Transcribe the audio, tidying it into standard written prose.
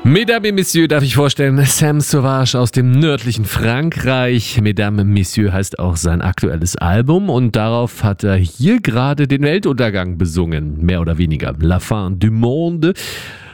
Mesdames et Messieurs, darf ich vorstellen, Sam Sauvage aus dem nördlichen Frankreich. Mesdames et Messieurs heißt auch sein aktuelles Album und darauf hat er hier gerade den Weltuntergang besungen, mehr oder weniger. La fin du monde.